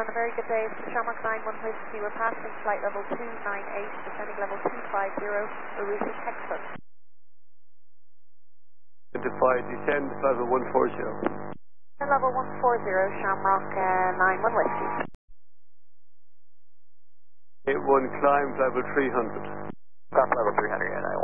a very good day. It's Shamrock 91 Whiskey. We're passing flight level 298, descending level 250. We're reaching Hexford. Identify, descend level 140. Level 140, Shamrock 91 Whiskey. 81, climb level 300. Top level 300,